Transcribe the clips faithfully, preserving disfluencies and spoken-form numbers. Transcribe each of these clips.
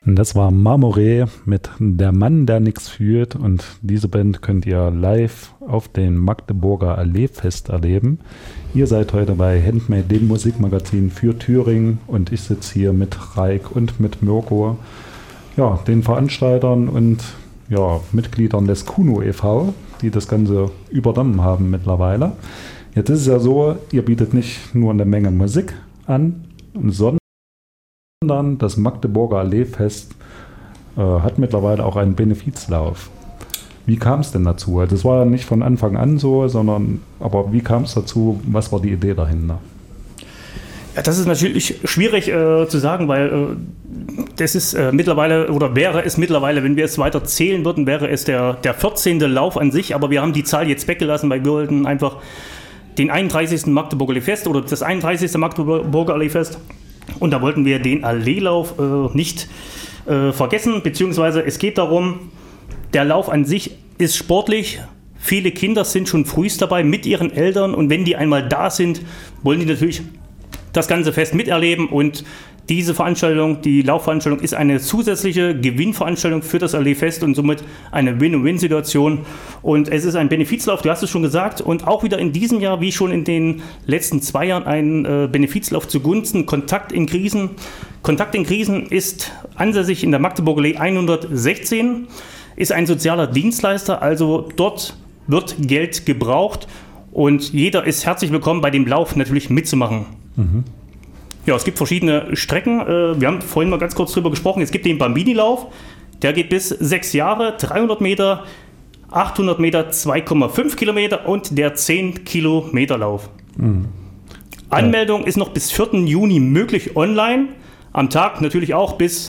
Das war Marmoré mit Der Mann, der nichts fühlt, und diese Band könnt ihr live auf den Magdeburger Alleefest erleben. Ihr seid heute bei Handmade, dem Musikmagazin für Thüringen, und ich sitze hier mit Raik und mit Mirko, ja, den Veranstaltern und ja, Mitgliedern des Kuno e V, die das Ganze übernommen haben mittlerweile. Jetzt ist es ja so, ihr bietet nicht nur eine Menge Musik an, sondern sondern das Magdeburger Alleefest äh, hat mittlerweile auch einen Benefizlauf. Wie kam es denn dazu? Also das war ja nicht von Anfang an so, sondern, aber wie kam es dazu? Was war die Idee dahinter? Ja, das ist natürlich schwierig äh, zu sagen, weil äh, das ist äh, mittlerweile, oder wäre es mittlerweile, wenn wir es weiter zählen würden, wäre es der, der vierzehnte Lauf an sich, aber wir haben die Zahl jetzt weggelassen, weil wir wollten einfach den einunddreißigsten Magdeburger Alleefest oder das einunddreißigste Magdeburger Alleefest, und da wollten wir den Alleelauf äh, nicht äh, vergessen, beziehungsweise es geht darum, der Lauf an sich ist sportlich. Viele Kinder sind schon frühst dabei mit ihren Eltern, und wenn die einmal da sind, wollen die natürlich das ganze Fest miterleben, und diese Veranstaltung, die Laufveranstaltung, ist eine zusätzliche Gewinnveranstaltung für das Alleefest und somit eine Win-Win-Situation. Und es ist ein Benefizlauf, du hast es schon gesagt, und auch wieder in diesem Jahr, wie schon in den letzten zwei Jahren, ein äh, Benefizlauf zugunsten Kontakt in Krisen. Kontakt in Krisen ist ansässig in der Magdeburger Allee hundertsechzehn, ist ein sozialer Dienstleister, also dort wird Geld gebraucht und jeder ist herzlich willkommen, bei dem Lauf natürlich mitzumachen. Mhm. Ja, es gibt verschiedene Strecken. Wir haben vorhin mal ganz kurz drüber gesprochen. Es gibt den Bambini-Lauf, der geht bis sechs Jahre, dreihundert Meter, achthundert Meter, zwei Komma fünf Kilometer und der zehn Kilometer Lauf. Mhm. Anmeldung ist noch bis vierten Juni möglich online. Am Tag natürlich auch bis,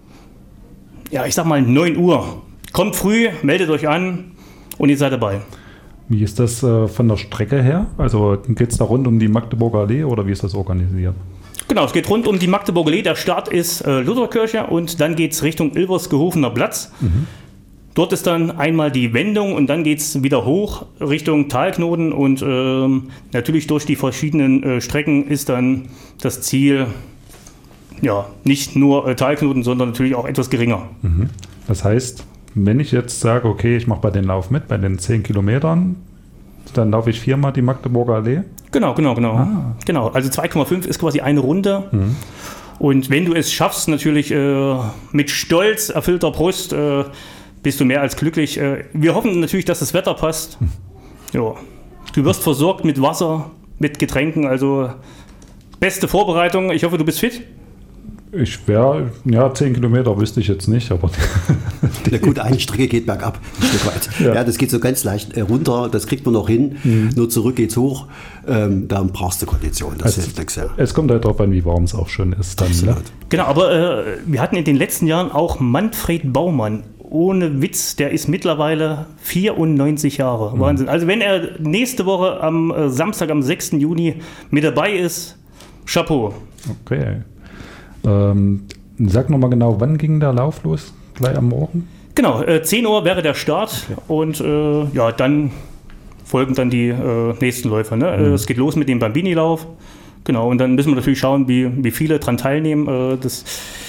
ja, ich sag mal neun Uhr. Kommt früh, meldet euch an und ihr seid dabei. Wie ist das äh, von der Strecke her? Also geht es da rund um die Magdeburger Allee oder wie ist das organisiert? Genau, es geht rund um die Magdeburger Allee. Der Start ist äh, Lutherkirche und dann geht es Richtung Ilversgehofener Platz. Mhm. Dort ist dann einmal die Wendung und dann geht es wieder hoch Richtung Talknoten und ähm, natürlich durch die verschiedenen äh, Strecken ist dann das Ziel, ja, nicht nur äh, Talknoten, sondern natürlich auch etwas geringer. Mhm. Das heißt, wenn ich jetzt sage, okay, ich mache bei den Lauf mit, bei den zehn Kilometern, dann laufe ich viermal die Magdeburger Allee? Genau, genau, genau. Ah. genau. Also zwei Komma fünf ist quasi eine Runde. Mhm. Und wenn du es schaffst, natürlich äh, mit stolz erfüllter Brust, äh, bist du mehr als glücklich. Äh, wir hoffen natürlich, dass das Wetter passt. Mhm. Ja. Du wirst versorgt mit Wasser, mit Getränken, also beste Vorbereitung. Ich hoffe, du bist fit. Ich wäre, ja, zehn Kilometer wüsste ich jetzt nicht, aber... Na gut, eine Strecke geht bergab, ein Stück weit. Ja. Ja, das geht so ganz leicht runter, das kriegt man noch hin, mhm. nur zurück geht's hoch, ähm, da brauchst du Kondition, das also, hilft nichts. Ja. Es kommt halt darauf an, wie warm es auch schon ist. Dann, ne? Genau, aber äh, wir hatten in den letzten Jahren auch Manfred Baumann, ohne Witz, der ist mittlerweile vierundneunzig Jahre, mhm. Wahnsinn. Also wenn er nächste Woche am äh, Samstag, am sechsten Juni mit dabei ist, Chapeau. Okay. Ähm, sag nochmal genau, wann ging der Lauf los? Gleich am Morgen? Genau, äh, zehn Uhr wäre der Start, okay. Und äh, ja, dann folgen dann die äh, nächsten Läufer. Ne? Mhm. Es geht los mit dem Bambini-Lauf. Genau, und dann müssen wir natürlich schauen, wie, wie viele dran teilnehmen. Äh, das,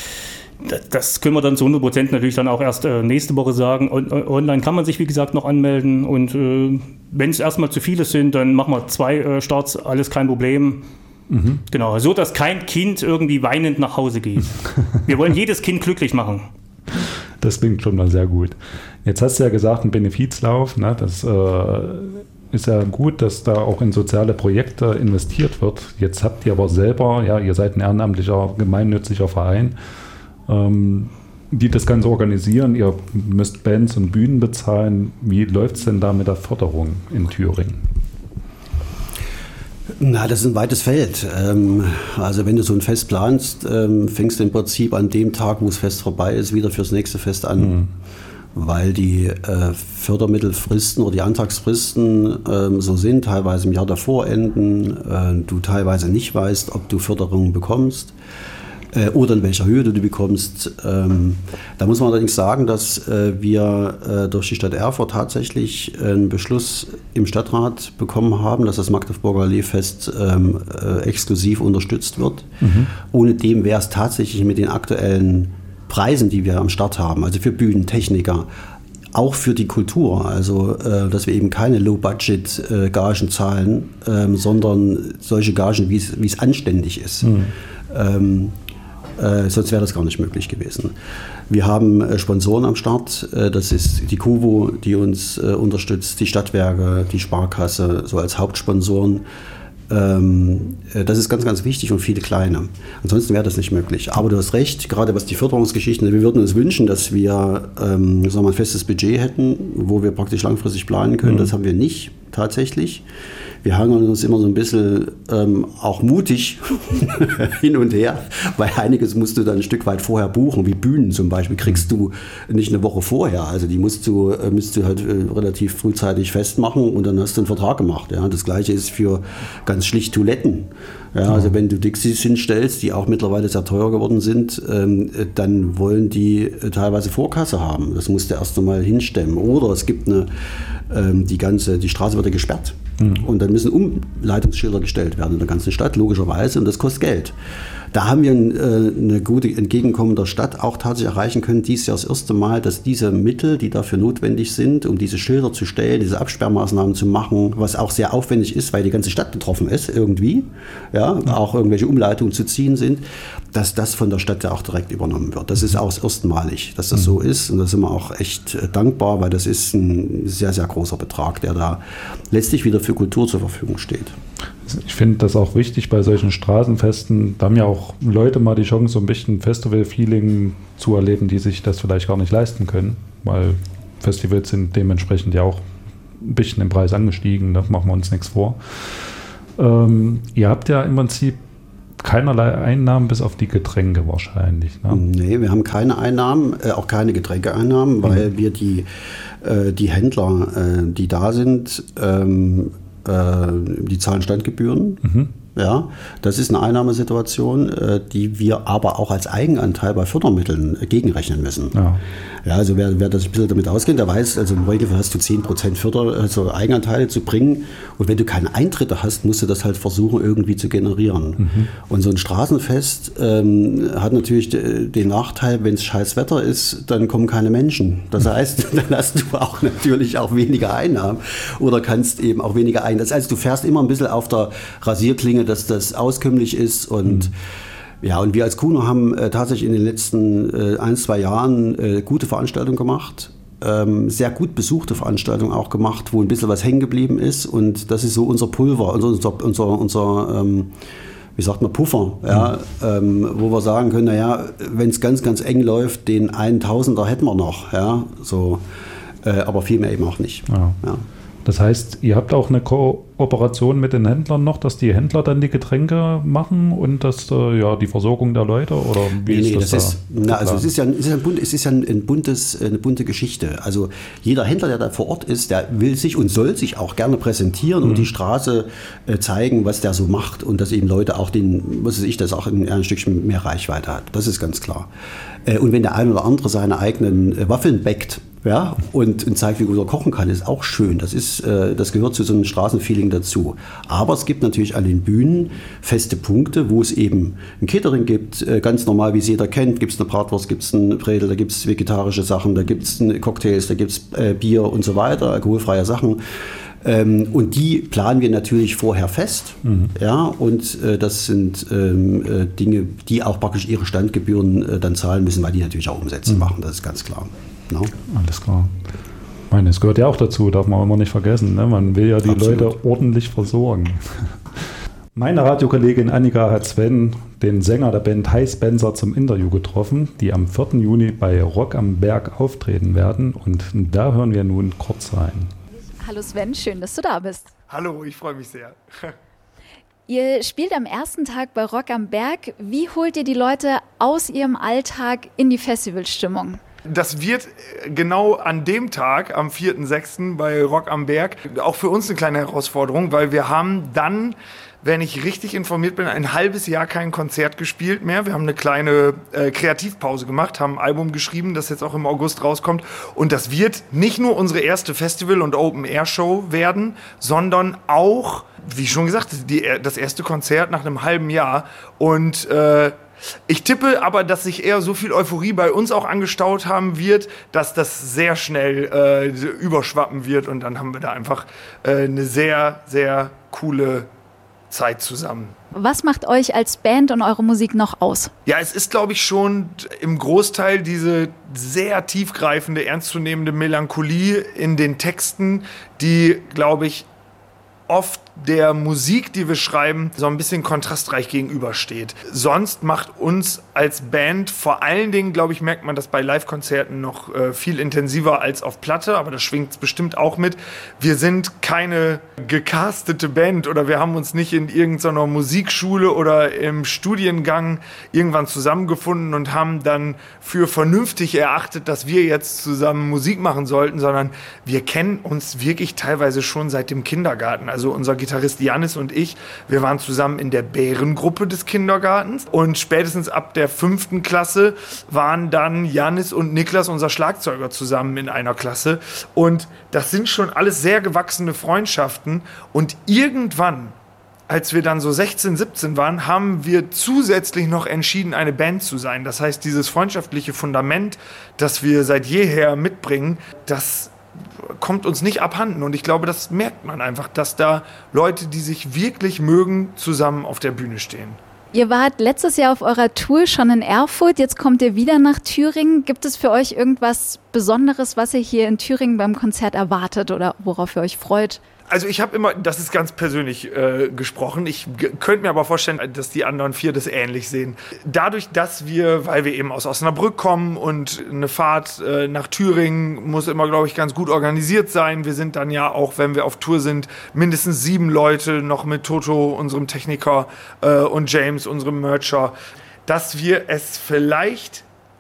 das können wir dann zu hundert Prozent natürlich dann auch erst äh, nächste Woche sagen. On, online kann man sich, wie gesagt, noch anmelden. Und äh, wenn es erstmal zu viele sind, dann machen wir zwei äh, Starts, alles kein Problem. Mhm. Genau, so dass kein Kind irgendwie weinend nach Hause geht. Wir wollen jedes Kind glücklich machen. Das klingt schon mal sehr gut. Jetzt hast du ja gesagt, ein Benefizlauf, ne? Das äh, ist ja gut, dass da auch in soziale Projekte investiert wird. Jetzt habt ihr aber selber, ja, ihr seid ein ehrenamtlicher, gemeinnütziger Verein, ähm, die das Ganze organisieren. Ihr müsst Bands und Bühnen bezahlen. Wie läuft es denn da mit der Förderung in Thüringen? Na, das ist ein weites Feld. Also wenn du so ein Fest planst, fängst du im Prinzip an dem Tag, wo das Fest vorbei ist, wieder fürs nächste Fest an. Mhm. Weil die Fördermittelfristen oder die Antragsfristen so sind, teilweise im Jahr davor enden, du teilweise nicht weißt, ob du Förderungen bekommst oder in welcher Höhe du die bekommst. Da muss man allerdings sagen, dass wir durch die Stadt Erfurt tatsächlich einen Beschluss im Stadtrat bekommen haben, dass das Magdeburger Alleefest exklusiv unterstützt wird. Mhm. Ohne dem wäre es tatsächlich mit den aktuellen Preisen, die wir am Start haben, also für Bühnentechniker, auch für die Kultur, also äh, dass wir eben keine Low-Budget-Gagen äh, zahlen, ähm, sondern solche Gagen, wie es anständig ist. Mhm. Ähm, äh, sonst wäre das gar nicht möglich gewesen. Wir haben äh, Sponsoren am Start, äh, das ist die Kuvo, die uns äh, unterstützt, die Stadtwerke, die Sparkasse, so als Hauptsponsoren. Ähm, äh, das ist ganz, ganz wichtig und viele kleine. Ansonsten wäre das nicht möglich. Aber du hast recht, gerade was die Förderungsgeschichten, wir würden uns wünschen, dass wir ähm, sagen wir mal, ein festes Budget hätten, wo wir praktisch langfristig planen können. Mhm. Das haben wir nicht tatsächlich. Wir hangeln uns immer so ein bisschen ähm, auch mutig hin und her, weil einiges musst du dann ein Stück weit vorher buchen, wie Bühnen zum Beispiel, kriegst du nicht eine Woche vorher. Also die musst du, äh, musst du halt äh, relativ frühzeitig festmachen und dann hast du einen Vertrag gemacht. Ja. Das Gleiche ist für ganz schlicht Toiletten. Ja, also wenn du Dixies hinstellst, die auch mittlerweile sehr teuer geworden sind, ähm, dann wollen die äh, teilweise Vorkasse haben. Das musst du erst einmal hinstemmen. Oder es gibt eine, ähm, die ganze, die Straße wird ja gesperrt. Mhm. Und dann müssen Umleitungsschilder gestellt werden in der ganzen Stadt, logischerweise, und das kostet Geld. Da haben wir äh, eine gute Entgegenkommen der Stadt auch tatsächlich erreichen können. Dies Jahr das erste Mal, dass diese Mittel, die dafür notwendig sind, um diese Schilder zu stellen, diese Absperrmaßnahmen zu machen, was auch sehr aufwendig ist, weil die ganze Stadt betroffen ist irgendwie, ja, ja. auch irgendwelche Umleitungen zu ziehen sind, dass das von der Stadt ja auch direkt übernommen wird. Das ist auch das erstmalig, dass das mhm. so ist. Und da sind wir auch echt äh, dankbar, weil das ist ein sehr, sehr großer Betrag, der da letztlich wieder für Kultur zur Verfügung steht. Ich finde das auch wichtig bei solchen Straßenfesten. Da haben ja auch Leute mal die Chance, so ein bisschen Festival-Feeling zu erleben, die sich das vielleicht gar nicht leisten können, weil Festivals sind dementsprechend ja auch ein bisschen im Preis angestiegen, da machen wir uns nichts vor. Ähm, ihr habt ja im Prinzip keinerlei Einnahmen bis auf die Getränke wahrscheinlich. Ne? Nee, wir haben keine Einnahmen, äh, auch keine Getränkeeinnahmen, weil mhm. wir die, äh, die Händler, äh, die da sind, ähm, die zahlen Standgebühren. Mhm. Ja, das ist eine Einnahmesituation, die wir aber auch als Eigenanteil bei Fördermitteln gegenrechnen müssen. Ja, ja also wer, wer das ein bisschen damit auskennt, der weiß, also im Regelfall hast du zehn Prozent Förder, also Eigenanteile zu bringen. Und wenn du keine Eintritte hast, musst du das halt versuchen, irgendwie zu generieren. Mhm. Und so ein Straßenfest ähm, hat natürlich de, den Nachteil, wenn es scheiß Wetter ist, dann kommen keine Menschen. Das heißt, dann hast du auch natürlich auch weniger Einnahmen oder kannst eben auch weniger ein. Das heißt, du fährst immer ein bisschen auf der Rasierklinge, dass das auskömmlich ist und mhm. ja, und wir als Kuno haben äh, tatsächlich in den letzten äh, ein, zwei Jahren äh, gute Veranstaltungen gemacht, ähm, sehr gut besuchte Veranstaltungen auch gemacht, wo ein bisschen was hängen geblieben ist und das ist so unser Pulver, unser, unser, unser, unser ähm, wie sagt man, Puffer, ja, mhm. ähm, wo wir sagen können, naja, wenn es ganz, ganz eng läuft, den einen Tausender hätten wir noch, ja, so, äh, aber viel mehr eben auch nicht. Ja. Ja. Das heißt, ihr habt auch eine Kooperation mit den Händlern noch, dass die Händler dann die Getränke machen und dass äh, ja die Versorgung der Leute oder wie nee, ist nee, das? das da ist, na, also es ist ja, es ist ein bunt, es ist ja ein buntes, eine bunte Geschichte. Also jeder Händler, der da vor Ort ist, der will sich und soll sich auch gerne präsentieren mhm. und die Straße äh, zeigen, was der so macht und dass eben Leute auch den, was weiß ich, das auch ein, ein Stückchen mehr Reichweite hat. Das ist ganz klar. Äh, und wenn der ein oder andere seine eigenen äh, Waffeln backt, ja, und, und zeigt, wie gut er kochen kann, ist auch schön. Das ist, äh, das gehört zu so einem Straßenfeeling dazu. Aber es gibt natürlich an den Bühnen feste Punkte, wo es eben ein Catering gibt, äh, ganz normal, wie es jeder kennt. Gibt es eine Bratwurst, gibt es einen Bredel, da gibt es vegetarische Sachen, da gibt es Cocktails, da gibt es äh, Bier und so weiter, alkoholfreie Sachen. Ähm, und die planen wir natürlich vorher fest. Mhm. Ja, und äh, das sind ähm, äh, Dinge, die auch praktisch ihre Standgebühren äh, dann zahlen müssen, weil die natürlich auch Umsätze mhm. machen, das ist ganz klar. No? Alles klar. Ich meine, es gehört ja auch dazu, darf man immer nicht vergessen. Ne? Man will ja die Absolut. Leute ordentlich versorgen. Meine Radiokollegin Annika hat Sven, den Sänger der Band Hi Spencer, zum Interview getroffen, die am vierten Juni bei Rock am Berg auftreten werden. Und da hören wir nun kurz rein. Hallo Sven, schön, dass du da bist. Hallo, ich freue mich sehr. Ihr spielt am ersten Tag bei Rock am Berg. Wie holt ihr die Leute aus ihrem Alltag in die Festivalstimmung? Das wird genau an dem Tag, am vierten sechsten bei Rock am Berg, auch für uns eine kleine Herausforderung, weil wir haben dann, wenn ich richtig informiert bin, ein halbes Jahr kein Konzert gespielt mehr. Wir haben eine kleine äh, Kreativpause gemacht, haben ein Album geschrieben, das jetzt auch im August rauskommt. Und das wird nicht nur unsere erste Festival- und Open-Air-Show werden, sondern auch, wie schon gesagt, die, das erste Konzert nach einem halben Jahr. Und äh, Ich tippe aber, dass sich eher so viel Euphorie bei uns auch angestaut haben wird, dass das sehr schnell äh, überschwappen wird und dann haben wir da einfach äh, eine sehr, sehr coole Zeit zusammen. Was macht euch als Band und eure Musik noch aus? Ja, es ist, glaube ich, schon im Großteil diese sehr tiefgreifende, ernstzunehmende Melancholie in den Texten, die, glaube ich, oft der Musik, die wir schreiben, so ein bisschen kontrastreich gegenübersteht. Sonst macht uns als Band vor allen Dingen, glaube ich, merkt man das bei Live-Konzerten noch äh, viel intensiver als auf Platte, aber das schwingt bestimmt auch mit. Wir sind keine gecastete Band oder wir haben uns nicht in irgendeiner Musikschule oder im Studiengang irgendwann zusammengefunden und haben dann für vernünftig erachtet, dass wir jetzt zusammen Musik machen sollten, sondern wir kennen uns wirklich teilweise schon seit dem Kindergarten. Also unser Gitarrist Jannis und ich, wir waren zusammen in der Bärengruppe des Kindergartens und spätestens ab der fünften Klasse waren dann Jannis und Niklas, unser Schlagzeuger, zusammen in einer Klasse und das sind schon alles sehr gewachsene Freundschaften und irgendwann, als wir dann so sechzehn, siebzehn waren, haben wir zusätzlich noch entschieden, eine Band zu sein. Das heißt, dieses freundschaftliche Fundament, das wir seit jeher mitbringen, das kommt uns nicht abhanden. Und ich glaube, das merkt man einfach, dass da Leute, die sich wirklich mögen, zusammen auf der Bühne stehen. Ihr wart letztes Jahr auf eurer Tour schon in Erfurt, jetzt kommt ihr wieder nach Thüringen. Gibt es für euch irgendwas Besonderes, was ihr hier in Thüringen beim Konzert erwartet oder worauf ihr euch freut? Also ich habe immer, das ist ganz persönlich äh, gesprochen, ich g- könnte mir aber vorstellen, dass die anderen vier das ähnlich sehen. Dadurch, dass wir, weil wir eben aus Osnabrück kommen und eine Fahrt äh, nach Thüringen muss immer, glaube ich, ganz gut organisiert sein. Wir sind dann ja auch, wenn wir auf Tour sind, mindestens sieben Leute, noch mit Toto, unserem Techniker, äh, und James, unserem Mercher, dass wir es vielleicht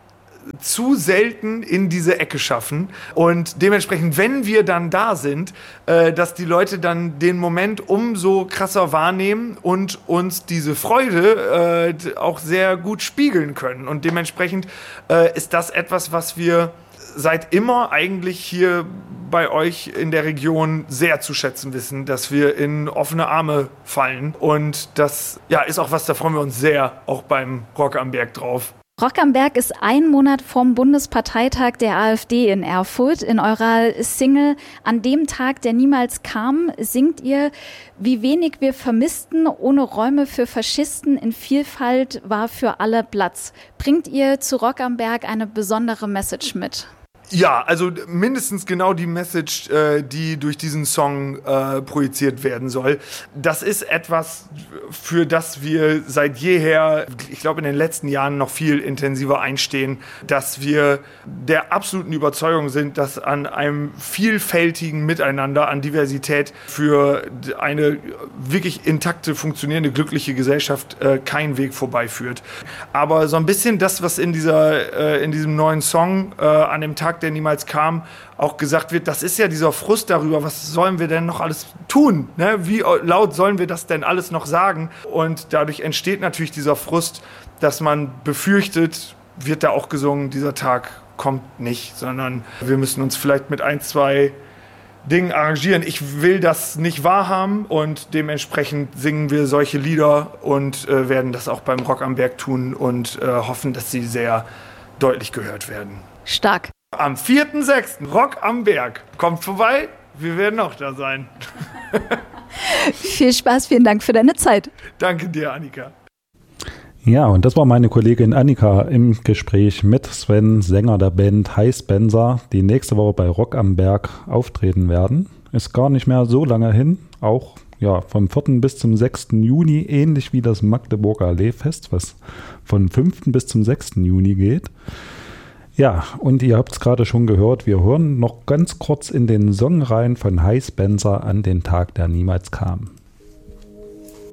zu selten in diese Ecke schaffen und dementsprechend, wenn wir dann da sind, äh, dass die Leute dann den Moment umso krasser wahrnehmen und uns diese Freude äh, auch sehr gut spiegeln können und dementsprechend äh, ist das etwas, was wir seit immer eigentlich hier bei euch in der Region sehr zu schätzen wissen, dass wir in offene Arme fallen und das ja, ist auch was, da freuen wir uns sehr, auch beim Rock am Berg drauf. Rock am Berg ist ein Monat vorm Bundesparteitag der AfD in Erfurt. In eurer Single An dem Tag, der niemals kam, singt ihr, wie wenig wir vermissten, ohne Räume für Faschisten, in Vielfalt war für alle Platz. Bringt ihr zu Rock am Berg eine besondere Message mit? Ja, also mindestens genau die Message, äh, die durch diesen Song äh, projiziert werden soll. Das ist etwas, für das wir seit jeher, ich glaube in den letzten Jahren noch viel intensiver einstehen, dass wir der absoluten Überzeugung sind, dass an einem vielfältigen Miteinander, an Diversität für eine wirklich intakte, funktionierende, glückliche Gesellschaft äh, kein Weg vorbeiführt. Aber so ein bisschen das, was in dieser, äh, in diesem neuen Song äh, an dem Tag, der niemals kam, auch gesagt wird, das ist ja dieser Frust darüber, was sollen wir denn noch alles tun? Ne? Wie laut sollen wir das denn alles noch sagen? Und dadurch entsteht natürlich dieser Frust, dass man befürchtet, wird da auch gesungen, dieser Tag kommt nicht, sondern wir müssen uns vielleicht mit ein, zwei Dingen arrangieren. Ich will das nicht wahrhaben und dementsprechend singen wir solche Lieder und äh, werden das auch beim Rock am Berg tun und äh, hoffen, dass sie sehr deutlich gehört werden. Stark. Am vierten sechsten Rock am Berg. Kommt vorbei, wir werden auch da sein. Viel Spaß, vielen Dank für deine Zeit. Danke dir, Annika. Ja, und das war meine Kollegin Annika im Gespräch mit Sven, Sänger der Band Hi Spencer, die nächste Woche bei Rock am Berg auftreten werden. Ist gar nicht mehr so lange hin, auch ja, vom vierten bis zum sechsten Juni, ähnlich wie das Magdeburger Allee-Fest, was von fünften bis zum sechsten Juni geht. Ja, und ihr habt es gerade schon gehört, wir hören noch ganz kurz in den Song rein von Hi Spencer An den Tag, der niemals kam.